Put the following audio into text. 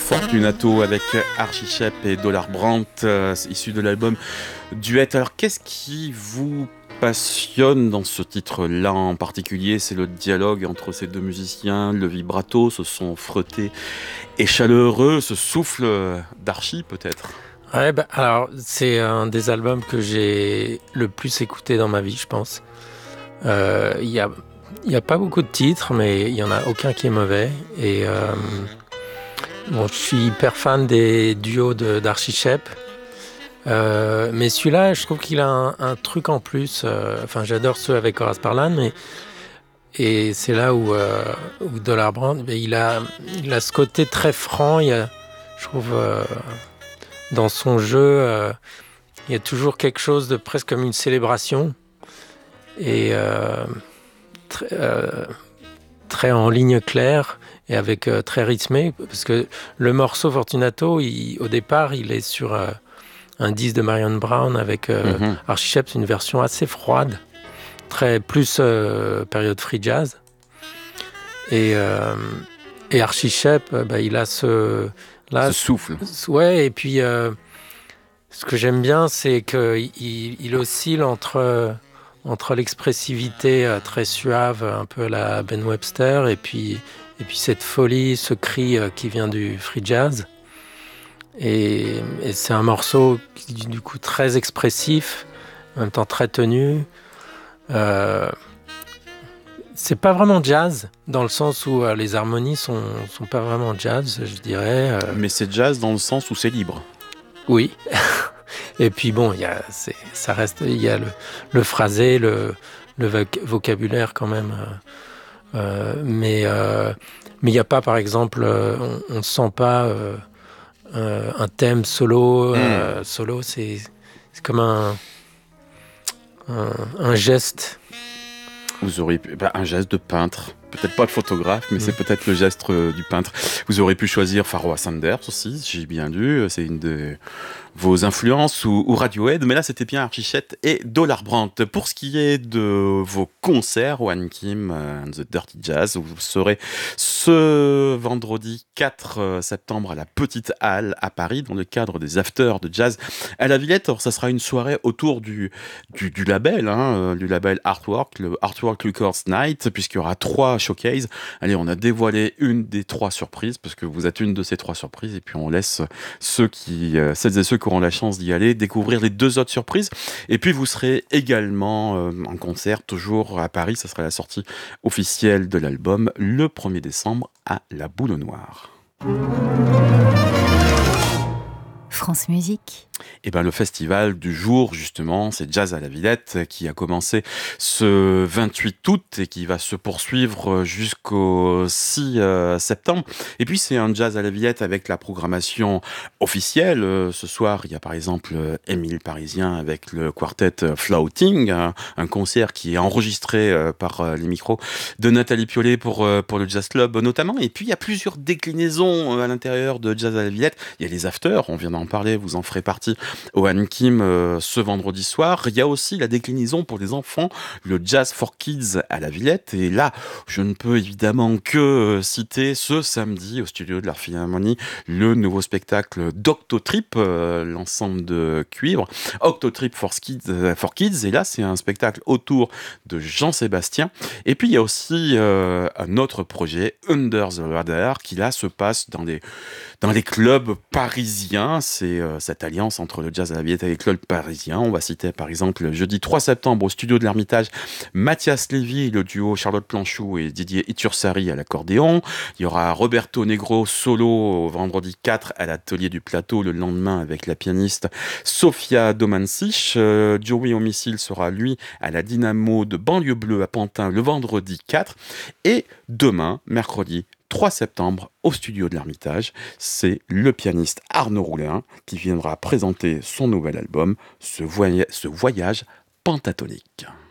Fortunato avec Archie Shepp et Dollar Brandt, issu de l'album Duet. Alors, qu'est-ce qui vous passionne dans ce titre-là en particulier? C'est le dialogue entre ces deux musiciens, le vibrato, ce son frotté et chaleureux, ce souffle d'Archie peut-être? Ouais, alors c'est un des albums que j'ai le plus écouté dans ma vie, je pense. Il y a pas beaucoup de titres, mais il y en a aucun qui est mauvais. Et bon, je suis hyper fan des duos d'Archie Shepp. Mais celui-là, je trouve qu'il a un truc en plus. Enfin, j'adore ceux avec Horace Parlan, et c'est là où Dollar Brand, il a ce côté très franc. Je trouve, dans son jeu, il y a toujours quelque chose de presque comme une célébration. Et très en ligne claire et avec très rythmé, parce que le morceau Fortunato, au départ, il est sur un disque de Marion Brown avec Archie Shepp, c'est une version assez froide, très plus période free jazz. Et Archie Shepp, il a ce souffle. Ouais, et puis ce que j'aime bien, c'est qu'il oscille entre l'expressivité très suave, un peu à la Ben Webster, et puis cette folie, ce cri qui vient du free jazz. Et c'est un morceau qui est du coup très expressif, en même temps très tenu. C'est pas vraiment jazz, dans le sens où les harmonies sont pas vraiment jazz, je dirais. Mais c'est jazz dans le sens où c'est libre. Oui. Et puis bon, il y a le phrasé, le vocabulaire quand même. Mais il n'y a pas, par exemple, on ne sent pas un thème solo. Solo, c'est comme un geste. Vous auriez un geste de peintre. Peut-être pas de photographe, mais c'est peut-être le geste du peintre. Vous auriez pu choisir Pharoah Sanders aussi, j'ai bien lu. C'est une de vos influences, ou Radiohead, mais là c'était bien Archie Shepp et Dollar Brandt. Pour ce qui est de vos concerts, One Kim and the Dirty Jazz, vous serez ce vendredi 4 septembre à la Petite Halle à Paris, dans le cadre des Afters de Jazz à la Villette. Alors ça sera une soirée autour du label, du label Artwork, le Artwork Records Night, puisqu'il y aura 3 showcases. Allez, on a dévoilé une des 3 surprises, parce que vous êtes une de ces 3 surprises, et puis on laisse celles et ceux qui auront la chance d'y aller découvrir les 2 autres surprises. Et puis vous serez également en concert, toujours à Paris. Ça sera la sortie officielle de l'album le 1er décembre à la Boule Noire. France Musique. Et le festival du jour, justement, c'est Jazz à la Villette, qui a commencé ce 28 août et qui va se poursuivre jusqu'au 6 septembre. Et puis, c'est un Jazz à la Villette avec la programmation officielle. Ce soir, il y a par exemple Émile Parisien avec le quartet Flouting, un concert qui est enregistré par les micros de Nathalie Piollet pour le Jazz Club notamment. Et puis, il y a plusieurs déclinaisons à l'intérieur de Jazz à la Villette. Il y a les afters, on vient d'en parler, vous en ferez partie au One Kim ce vendredi soir. Il y a aussi la déclinaison pour les enfants, le Jazz for Kids à la Villette. Et là, je ne peux évidemment que citer ce samedi au studio de la Philharmonie le nouveau spectacle d'Octotrip, l'ensemble de cuivre, Octotrip for Kids. Et là, c'est un spectacle autour de Jean-Sébastien. Et puis, il y a aussi un autre projet, Under the Radar, qui là se passe dans les clubs parisiens. C'est cette alliance entre le Jazz à la Villette et les clubs parisiens. On va citer par exemple le jeudi 3 septembre au studio de l'Ermitage, Mathias Lévy, le duo Charlotte Planchou et Didier Itursari à l'accordéon. Il y aura Roberto Negro solo au vendredi 4 à l'atelier du Plateau le lendemain avec la pianiste Sofia Domancic. Joey Homicile sera lui à la Dynamo de Banlieue Bleue à Pantin le vendredi 4. Et demain, mercredi 3 septembre, au studio de l'Ermitage, c'est le pianiste Arnaud Roulin qui viendra présenter son nouvel album, ce voyage pentatonique.